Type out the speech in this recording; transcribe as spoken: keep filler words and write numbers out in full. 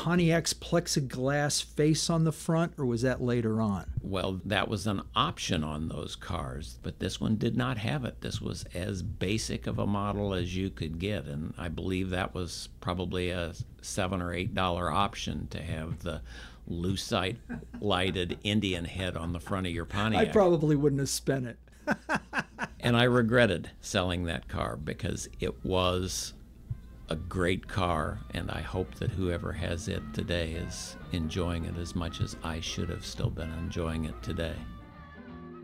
Pontiac's plexiglass face on the front, or was that later on? Well, that was an option on those cars, but this one did not have it. This was as basic of a model as you could get, and I believe that was probably a seven or eight dollar option to have the lucite lighted Indian head on the front of your Pontiac. I probably wouldn't have spent it. And I regretted selling that car because it was a great car, and I hope that whoever has it today is enjoying it as much as I should have still been enjoying it today.